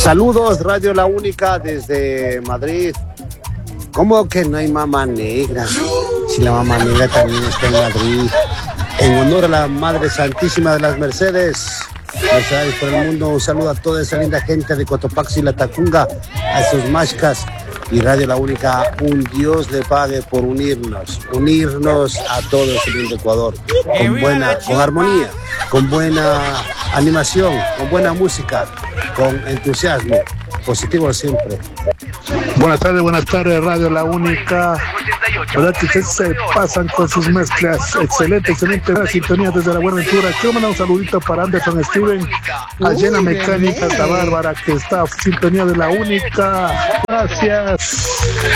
Saludos, Radio La Única desde Madrid. ¿Cómo que no hay mamá negra? Si la mamá negra también está en Madrid. En honor a la Madre Santísima de las Mercedes, Mercedes por el mundo, un saludo a toda esa linda gente de Cotopaxi y La Tacunga, a esos machcas. Y Radio La Única, un Dios le pague por unirnos a todo ese lindo Ecuador, con armonía, con buena animación, con buena música, con entusiasmo, positivo siempre. Buenas tardes, Radio La Única. ¿Verdad que ustedes se pasan con sus mezclas? Excelente la sintonía desde la Buenaventura. Quiero mandar un saludito para Anderson Steven, a Llena Mecánica, esta bárbara que está sintonía de La Única. Gracias.